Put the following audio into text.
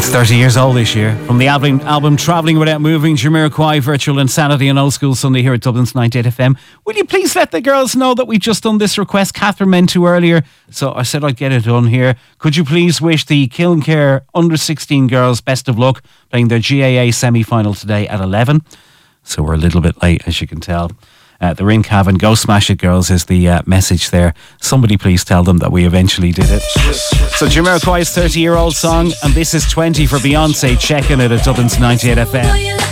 It's 30 years old this year. From the album Travelling Without Moving, Jamiroquai, Virtual Insanity and Old School Sunday here at Dublin's 98 FM. Will you please let the girls know that we just done this request? Catherine meant to earlier, so I said I'd get it done here. Could you please wish the Kilncare under 16 girls best of luck, playing their GAA semi-final today at 11. So we're a little bit late, as you can tell. The Ring Cavan, Go Smash It Girls is the message there. Somebody please tell them that we eventually did it. So Jamiroquai's 30-year-old song, and this is 20 for Beyonce, checking it at Dublin's 98 FM.